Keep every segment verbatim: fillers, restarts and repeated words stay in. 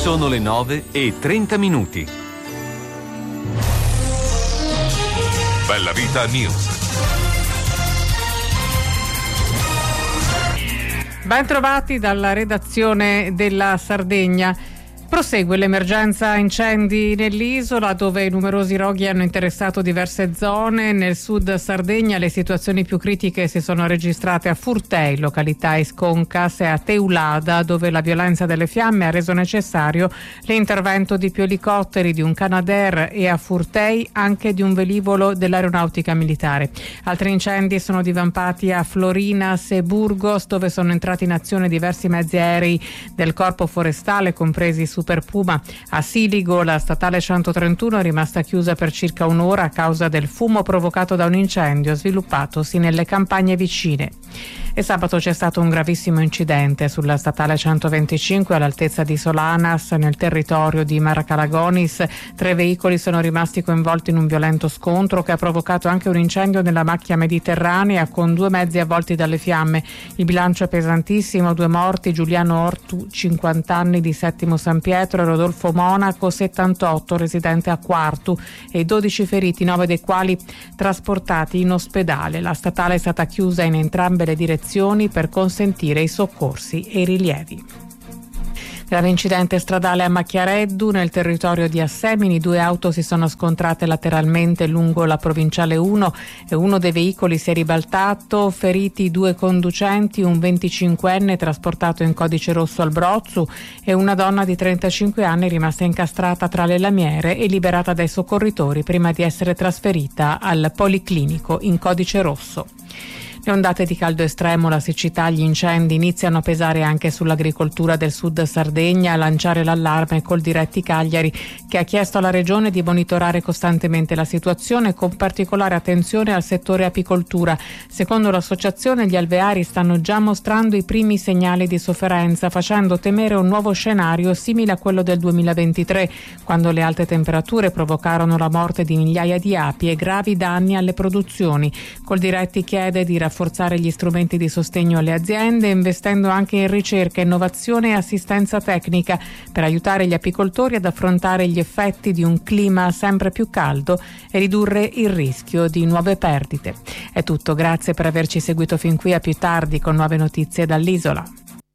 Sono le nove e trenta minuti. Bella Vita News. Ben trovati dalla redazione della Sardegna. Prosegue l'emergenza incendi nell'isola, dove numerosi roghi hanno interessato diverse zone. Nel sud Sardegna le situazioni più critiche si sono registrate a Furtei, località Esconcas, e a Teulada, dove la violenza delle fiamme ha reso necessario l'intervento di più elicotteri, di un Canadair, e a Furtei anche di un velivolo dell'aeronautica militare. Altri incendi sono divampati a Florinas e Burgos, dove sono entrati in azione diversi mezzi aerei del Corpo Forestale, compresi Super Puma. A Siligo la statale centotrentuno è rimasta chiusa per circa un'ora a causa del fumo provocato da un incendio sviluppatosi nelle campagne vicine. E sabato c'è stato un gravissimo incidente sulla statale centoventicinque all'altezza di Solanas, nel territorio di Maracalagonis. Tre veicoli sono rimasti coinvolti in un violento scontro che ha provocato anche un incendio nella macchia mediterranea, con due mezzi avvolti dalle fiamme. Il bilancio è pesantissimo: due morti, Giuliano Ortu, cinquanta anni, di Settimo San Pietro, e Rodolfo Monaco, settantotto, residente a Quartu, e dodici feriti, nove dei quali trasportati in ospedale. La statale è stata chiusa in entrambe le direzioni per consentire i soccorsi e i rilievi. Grave incidente stradale a Macchiareddu, nel territorio di Assemini. Due auto si sono scontrate lateralmente lungo la provinciale uno e uno dei veicoli si è ribaltato. Feriti due conducenti, un venticinquenne trasportato in codice rosso al Brozzu e una donna di trentacinque anni rimasta incastrata tra le lamiere e liberata dai soccorritori prima di essere trasferita al Policlinico in codice rosso. Le ondate di caldo estremo, la siccità, gli incendi iniziano a pesare anche sull'agricoltura del sud Sardegna. A lanciare l'allarme Coldiretti Cagliari, che ha chiesto alla regione di monitorare costantemente la situazione, con particolare attenzione al settore apicoltura. Secondo l'associazione, gli alveari stanno già mostrando i primi segnali di sofferenza, facendo temere un nuovo scenario simile a quello del duemilaventitré, quando le alte temperature provocarono la morte di migliaia di api e gravi danni alle produzioni. Coldiretti chiede di rafforzare gli strumenti di sostegno alle aziende, investendo anche in ricerca, innovazione e assistenza tecnica per aiutare gli apicoltori ad affrontare gli effetti di un clima sempre più caldo e ridurre il rischio di nuove perdite. È tutto, grazie per averci seguito fin qui. A più tardi con nuove notizie dall'isola.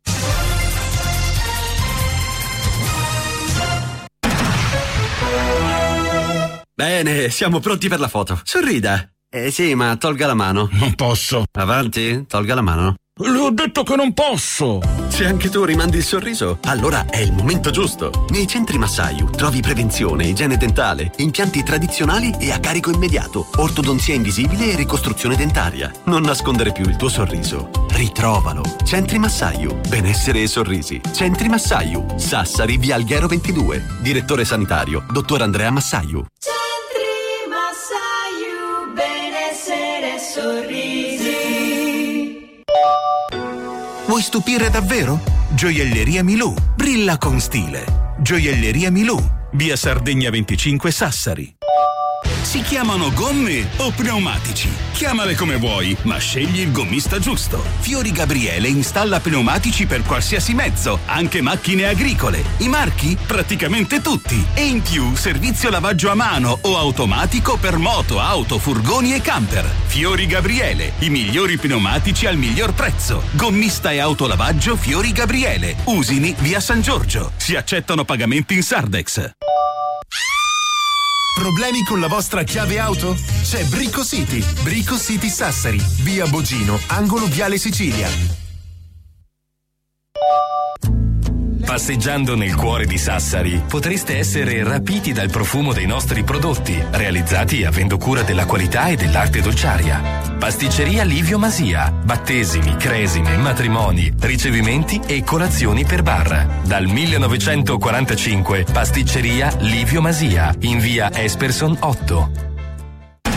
Bene, siamo pronti per la foto. Sorrida. Eh sì, ma tolga la mano. Non posso. Avanti, tolga la mano. Le ho detto che non posso. Se anche tu rimandi il sorriso, allora è il momento giusto. Nei centri Massayu trovi prevenzione, igiene dentale, impianti tradizionali e a carico immediato, ortodonzia invisibile e ricostruzione dentaria. Non nascondere più il tuo sorriso. Ritrovalo. Centri Massayu. Benessere e sorrisi. Centri Massayu. Sassari, via Alghero ventidue. Direttore sanitario, dottor Andrea Massayu. Centri Massayu. Benessere e sorrisi. Vuoi stupire davvero? Gioielleria Milù. Brilla con stile. Gioielleria Milù. Via Sardegna venticinque, Sassari. Si chiamano gomme o pneumatici? Chiamale come vuoi, ma scegli il gommista giusto. Fiori Gabriele installa pneumatici per qualsiasi mezzo, anche macchine agricole. I marchi? Praticamente tutti. E in più servizio lavaggio a mano o automatico per moto, auto, furgoni e camper. Fiori Gabriele, i migliori pneumatici al miglior prezzo. Gommista e autolavaggio Fiori Gabriele. Usini, via San Giorgio. Si accettano pagamenti in Sardex. Problemi con la vostra chiave auto? C'è Brico City. Brico City Sassari, via Bogino, angolo Viale Sicilia. Passeggiando nel cuore di Sassari potreste essere rapiti dal profumo dei nostri prodotti, realizzati avendo cura della qualità e dell'arte dolciaria. Pasticceria Livio Masia, battesimi, cresime, matrimoni, ricevimenti e colazioni per bar. Dal millenovecentoquarantacinque Pasticceria Livio Masia, in via Esperson otto.